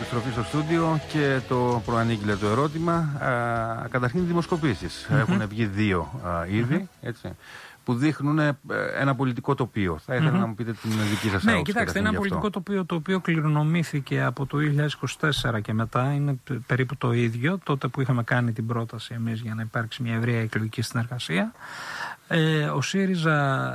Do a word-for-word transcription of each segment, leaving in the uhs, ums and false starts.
επιστροφή στο στούντιο και το προανήγγειλε το ερώτημα. Α, καταρχήν οι δημοσκοπήσεις. Mm-hmm. Έχουν βγει δύο α, ήδη, mm-hmm. έτσι, που δείχνουν ένα πολιτικό τοπίο. Θα ήθελα mm-hmm. να μου πείτε την δική σας άποψη. Ναι, κοιτάξτε, ένα πολιτικό τοπίο το οποίο κληρονομήθηκε από το δύο χιλιάδες είκοσι τέσσερα και μετά, είναι περίπου το ίδιο, τότε που είχαμε κάνει την πρόταση εμείς για να υπάρξει μια ευρεία εκλογική συνεργασία. Ε, ο ΣΥΡΙΖΑ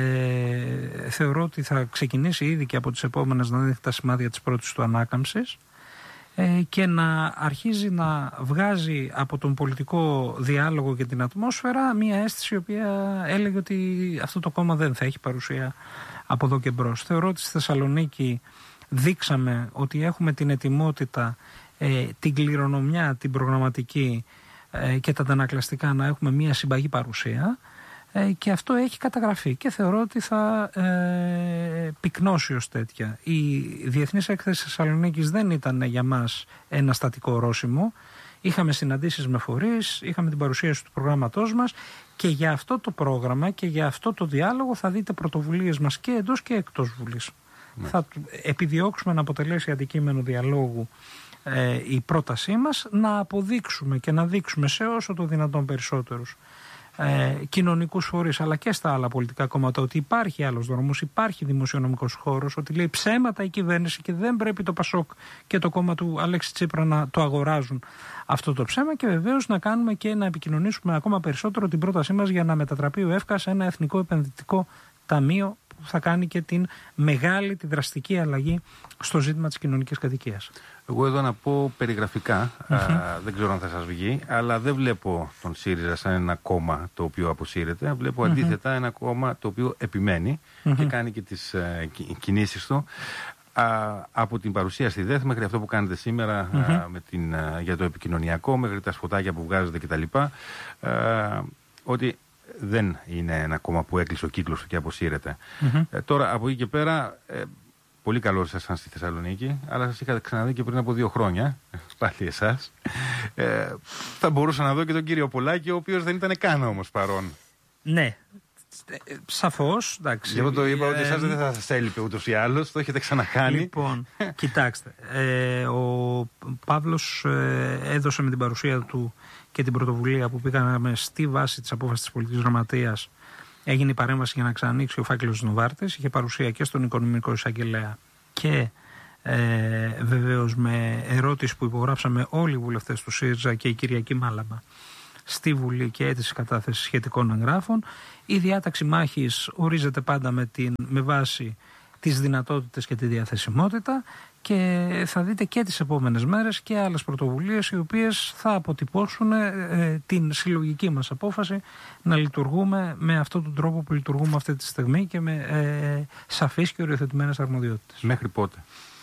ε, θεωρώ ότι θα ξεκινήσει ήδη και από τις επόμενες να δείχνει τα σημάδια της πρώτης του ανάκαμψης ε, και να αρχίζει να βγάζει από τον πολιτικό διάλογο και την ατμόσφαιρα μια αίσθηση η οποία έλεγε ότι αυτό το κόμμα δεν θα έχει παρουσία από εδώ και μπρος. Θεωρώ ότι στη Θεσσαλονίκη δείξαμε ότι έχουμε την ετοιμότητα, ε, την κληρονομιά, την προγραμματική ε, και τα αντανακλαστικά να έχουμε μια συμπαγή παρουσία. Και αυτό έχει καταγραφεί και θεωρώ ότι θα ε, πυκνώσει ως τέτοια. Η Διεθνής Έκθεση Θεσσαλονίκης δεν ήταν για μας ένα στατικό ορόσημο. Είχαμε συναντήσεις με φορείς, είχαμε την παρουσίαση του προγράμματός μας και για αυτό το πρόγραμμα και για αυτό το διάλογο θα δείτε πρωτοβουλίες μας και εντός και εκτός Βουλής. Ναι. Θα επιδιώξουμε να αποτελέσει αντικείμενο διαλόγου ε, η πρότασή μας, να αποδείξουμε και να δείξουμε σε όσο το δυνατόν περισσότερους Ε, κοινωνικούς φορείς αλλά και στα άλλα πολιτικά κόμματα ότι υπάρχει άλλος δρόμος, υπάρχει δημοσιονομικός χώρος, ότι λέει ψέματα η κυβέρνηση και δεν πρέπει το Πασόκ και το κόμμα του Αλέξη Τσίπρα να το αγοράζουν αυτό το ψέμα, και βεβαίως να κάνουμε και να επικοινωνήσουμε ακόμα περισσότερο την πρότασή μας για να μετατραπεί ο ΕΦΚΑ σε ένα εθνικό επενδυτικό ταμείο που θα κάνει και την μεγάλη, τη δραστική αλλαγή στο ζήτημα της κοινωνικής κατοικίας. Εγώ εδώ να πω περιγραφικά, mm-hmm. α, δεν ξέρω αν θα σας βγει, αλλά δεν βλέπω τον ΣΥΡΙΖΑ σαν ένα κόμμα το οποίο αποσύρεται. Βλέπω mm-hmm. αντίθετα ένα κόμμα το οποίο επιμένει mm-hmm. και κάνει και τις ε, κινήσεις του. Α, από την παρουσία στη ΔΕΘ μέχρι αυτό που κάνετε σήμερα mm-hmm. α, με την, α, για το επικοινωνιακό, μέχρι τα σποτάκια που βγάζετε κτλ. Α, ότι δεν είναι ένα κόμμα που έκλεισε ο κύκλος και αποσύρεται. Mm-hmm. Ε, τώρα από εκεί και πέρα... Ε, πολύ καλό ήσασταν στη Θεσσαλονίκη, αλλά σας είχα ξαναδεί και πριν από δύο χρόνια, πάλι εσάς. Ε, θα μπορούσα να δω και τον κύριο Πολάκη, ο οποίος δεν ήταν καν όμως παρόν. Ναι, σαφώς. Εντάξει. Γι' αυτό το είπα ε, ότι εσάς δεν θα σας έλειπε ούτως ή άλλως, το έχετε ξανακάνει. Λοιπόν, κοιτάξτε, ε, ο Παύλος ε, έδωσε με την παρουσία του και την πρωτοβουλία που πήγαμε στη βάση της απόφασης της πολιτικής γραμματείας. Έγινε η παρέμβαση για να ξανανοίξει ο φάκελος της Νοβάρτης. Είχε παρουσία και στον οικονομικό εισαγγελέα και ε, βεβαίως με ερώτηση που υπογράψαμε όλοι οι βουλευτές του ΣΥΡΙΖΑ και η Κυριακή Μάλαμα στη Βουλή και αίτηση κατάθεση σχετικών εγγράφων. Η διάταξη μάχης ορίζεται πάντα με, την, με βάση τις δυνατότητες και τη διαθεσιμότητα, και θα δείτε και τις επόμενες μέρες και άλλες πρωτοβουλίες οι οποίες θα αποτυπώσουν ε, την συλλογική μας απόφαση να λειτουργούμε με αυτόν τον τρόπο που λειτουργούμε αυτή τη στιγμή και με ε, σαφείς και οριοθετημένες αρμοδιότητες. Μέχρι πότε?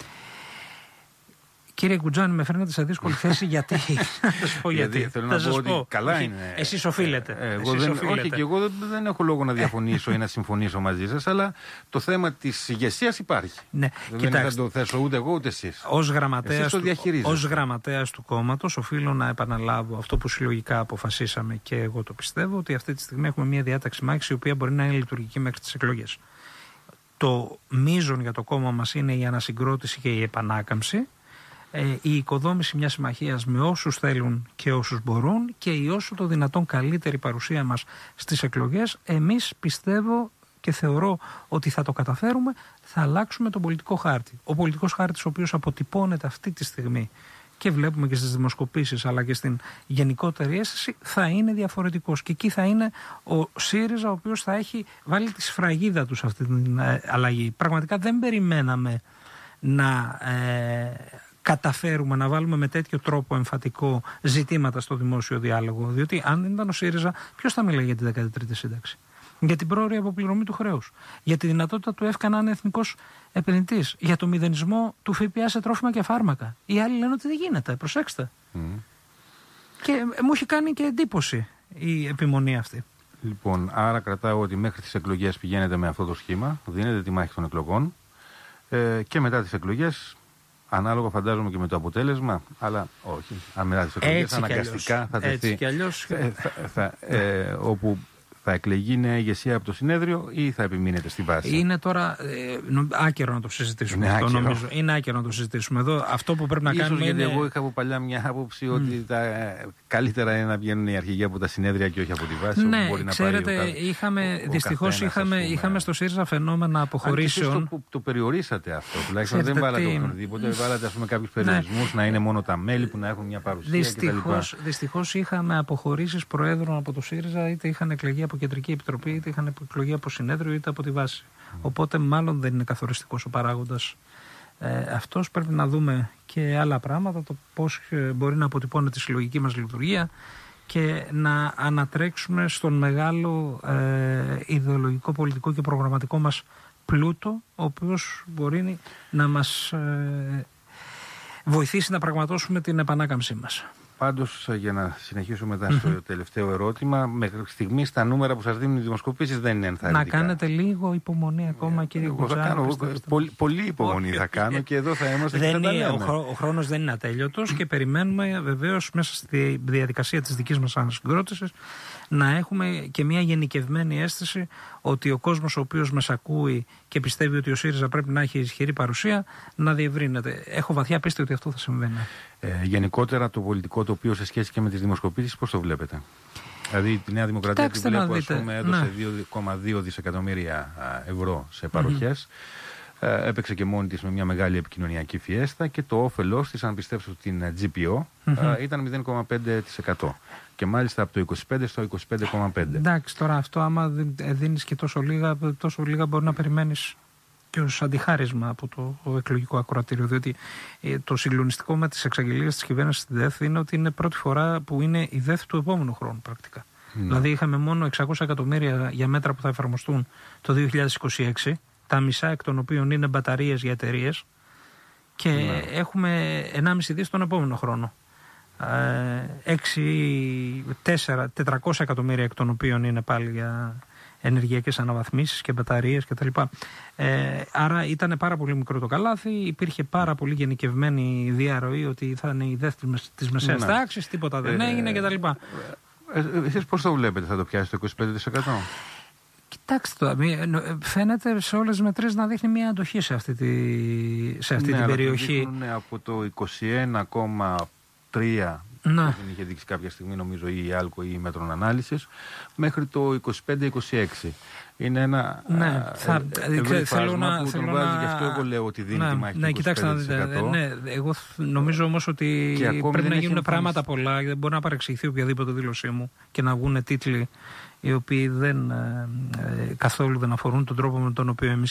Κύριε Κουτζάνη, με φέρνετε σε δύσκολη θέση γιατί. Θα σας πω γιατί. γιατί θέλω να θα πω ότι πω. καλά όχι, είναι. Εσείς οφείλετε. Ε, εγώ εσείς δεν, οφείλετε. όχι, και εγώ δεν, δεν έχω λόγο να διαφωνήσω ή να συμφωνήσω μαζί σας, αλλά το θέμα της ηγεσίας υπάρχει. Ναι, δεν κοιτάξτε, θα το θέσω ούτε εγώ ούτε εσείς. Ως γραμματέας, εσείς του, ως γραμματέας του κόμματος, οφείλω να επαναλάβω αυτό που συλλογικά αποφασίσαμε και εγώ το πιστεύω, ότι αυτή τη στιγμή έχουμε μια διάταξη μάχης η οποία μπορεί να είναι λειτουργική μέχρι τις εκλογές. Το μείζον για το κόμμα μας είναι η ανασυγκρότηση και η επανάκαμψη. Η οικοδόμηση μιας συμμαχίας με όσους θέλουν και όσους μπορούν και η όσο το δυνατόν καλύτερη παρουσία μας στις εκλογές. Εμείς πιστεύω και θεωρώ ότι θα το καταφέρουμε, θα αλλάξουμε τον πολιτικό χάρτη. Ο πολιτικός χάρτης ο οποίος αποτυπώνεται αυτή τη στιγμή και βλέπουμε και στις δημοσκοπήσεις αλλά και στην γενικότερη αίσθηση θα είναι διαφορετικός, και εκεί θα είναι ο ΣΥΡΙΖΑ ο οποίος θα έχει βάλει τη σφραγίδα του σε αυτή την αλλαγή. Πραγματικά δεν περιμέναμε να... Ε, καταφέρουμε να βάλουμε με τέτοιο τρόπο εμφατικό ζητήματα στο δημόσιο διάλογο. Διότι αν δεν ήταν ο ΣΥΡΙΖΑ, ποιος θα μιλάει για τη δέκατη τρίτη σύνταξη? Για την πρόωρη αποπληρωμή του χρέους. Για τη δυνατότητα του ΕΦΚΑ να είναι εθνικός επενδυτής. Για το μηδενισμό του ΦΠΑ σε τρόφιμα και φάρμακα. Οι άλλοι λένε ότι δεν γίνεται. Προσέξτε. Mm. Και μου έχει κάνει και εντύπωση η επιμονή αυτή. Λοιπόν, άρα κρατάω ότι μέχρι τις εκλογές πηγαίνετε με αυτό το σχήμα. Δίνετε τη μάχη των εκλογών. Ε, και μετά τις εκλογές. Ανάλογα φαντάζομαι και με το αποτέλεσμα, αλλά όχι. Αν μετά τις εκλογές αναγκαστικά θα τεθεί. Έτσι κι αλλιώς. Θα, θα, θα, ε, όπου Θα εκλεγεί νέα ηγεσία από το συνέδριο ή θα επιμείνετε στη βάση? Είναι τώρα ε, άκερο να το συζητήσουμε. Είναι, αυτό, άκερο. νομίζω. Είναι άκερο να το συζητήσουμε. Εδώ αυτό που πρέπει να Ίσως κάνουμε γιατί είναι... εγώ είχα από παλιά μια άποψη Mm. ότι τα, καλύτερα είναι να βγαίνουν οι αρχηγοί από τα συνέδρια και όχι από τη βάση. Ναι, μπορεί ξέρετε, να πάει ο, είχαμε, ο, ο δυστυχώς είχαμε, είχαμε στο ΣΥΡΙΖΑ φαινόμενα αποχωρήσεων. Αν το, το περιορίσατε αυτό. Τουλάχιστον Ξέρετε δεν βάλατε τι... οποιονδήποτε. Βάλατε κάποιους περιορισμούς, ναι. να είναι μόνο τα μέλη που να έχουν μια παρουσία Δυστυχώς, κτλ. Δυστυχώς είχαμε αποχωρήσεις προέδρων από το ΣΥΡΙΖΑ, είτε είχαν εκλεγεί από κεντρική επιτροπή, είτε είχαν εκλεγεί από συνέδριο, είτε από τη βάση. Mm. Οπότε μάλλον δεν είναι καθοριστικός ο παράγοντας. Ε, αυτός πρέπει να δούμε και άλλα πράγματα, το πώς μπορεί να αποτυπώνει τη συλλογική μας λειτουργία και να ανατρέξουμε στον μεγάλο ε, ιδεολογικό, πολιτικό και προγραμματικό μας πλούτο, ο οποίος μπορεί να μας ε, βοηθήσει να πραγματώσουμε την επανάκαμψή μας. Πάντως, για να συνεχίσουμε μετά στο τελευταίο ερώτημα, μέχρι στιγμή τα νούμερα που σας δίνουν οι δημοσκοπήσεις δεν είναι ενθαρρυντικά. Να κάνετε λίγο υπομονή ακόμα, κύριε Κουτσάρα. Πολύ, πολύ υπομονή θα κάνω και εδώ θα είμαστε δεν και θα είναι, τα ο, χρό, ο χρόνος δεν είναι ατέλειωτος και περιμένουμε βεβαίως μέσα στη διαδικασία της δικής μας ανασυγκρότησης να έχουμε και μια γενικευμένη αίσθηση ότι ο κόσμος ο οποίος μας ακούει και πιστεύει ότι ο ΣΥΡΙΖΑ πρέπει να έχει ισχυρή παρουσία να διευρύνεται. Έχω βαθιά πίστη ότι αυτό θα συμβαίνει. Ε, γενικότερα το πολιτικό τοπίο σε σχέση και με τις δημοσκοπήσεις πώς το βλέπετε? Δηλαδή η Νέα Δημοκρατία τη βλέπω, ας πούμε, έδωσε ναι. δύο κόμμα δύο δισεκατομμύρια ευρώ σε παροχές. Mm-hmm. Ε, έπαιξε και μόνη της με μια μεγάλη επικοινωνιακή φιέστα και το όφελός της, αν πιστέψω την τζι πι ο, mm-hmm. ε, ήταν μηδέν κόμμα πέντε τοις εκατό. Και μάλιστα από το είκοσι πέντε στο είκοσι πέντε κόμμα πέντε. Εντάξει, τώρα αυτό άμα δίνεις και τόσο λίγα, τόσο λίγα μπορεί να περιμένεις και ως αντιχάρισμα από το εκλογικό ακροατήριο. Διότι ε, το συγκλονιστικό με τις εξαγγελίες της κυβέρνησης στη ΔΕΘ είναι ότι είναι πρώτη φορά που είναι η ΔΕΘ του επόμενου χρόνου πρακτικά. Mm. Δηλαδή είχαμε μόνο εξακόσια εκατομμύρια για μέτρα που θα εφαρμοστούν το δύο χιλιάδες είκοσι έξι, τα μισά εκ των οποίων είναι μπαταρίες για εταιρείες και mm. έχουμε ενάμιση δις τον επόμενο χρόνο. τετρακόσια εκατομμύρια εκ των οποίων είναι πάλι για ενεργειακές αναβαθμίσεις και μπαταρίες κτλ. Ε, άρα ήταν πάρα πολύ μικρό το καλάθι, υπήρχε πάρα πολύ γενικευμένη διαρροή ότι θα είναι η ΔΕΘ της μεσαίας ναι. τάξης, τίποτα δεν ε, έγινε κτλ. Ε, ε, εσείς πώς το βλέπετε, θα το πιάσει το είκοσι πέντε τοις εκατό? Κοιτάξτε το, φαίνεται σε όλες τις μετρήσεις να δείχνει μια αντοχή σε αυτή, τη, σε αυτή ναι, την περιοχή. Ναι, από το είκοσι ένα κόμμα τρία ναι. που είχε δείξει κάποια στιγμή νομίζω ή η Άλκο ή η Μέτρων Ανάλυσης μέχρι το είκοσι πέντε είκοσι έξι. Είναι ένα ναι, θα, ευρύ φάσμα να, που τον βάζει να... γι' αυτό εγώ λέω ότι δίνει ναι, τη μάχη ναι, του είκοσι πέντε τοις εκατό. Ναι, εγώ νομίζω όμως ότι πρέπει να γίνουν πράγματα πολλά. Δεν μπορεί να παρεξηγηθεί οποιαδήποτε δήλωσή μου και να βγουν τίτλοι οι οποίοι δεν, ε, καθόλου δεν αφορούν τον τρόπο με τον οποίο εμείς